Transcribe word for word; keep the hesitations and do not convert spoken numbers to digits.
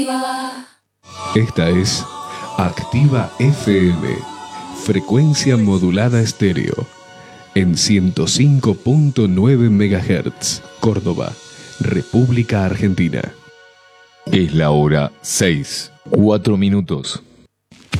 Esta es Activa F M, frecuencia modulada estéreo, en ciento cinco punto nueve megahertz, Córdoba, República Argentina. Es la hora seis, cuatro minutos.